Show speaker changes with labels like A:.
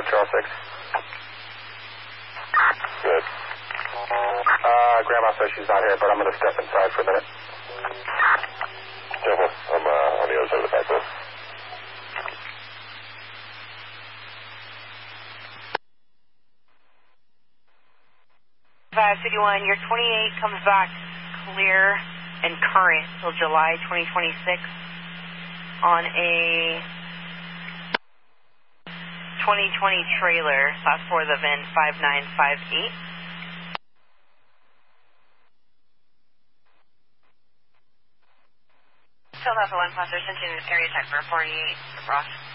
A: Charles 6. Good. Grandma says she's not here, but I'm going to step inside for a minute. Careful. I'm on the other side of the back door.
B: 551, your 28 comes back clear and current till July 2026 on a 2020 trailer, class 4, the VIN 5958. Philadelphia 1 Foster, sent in area type for 48, Ross.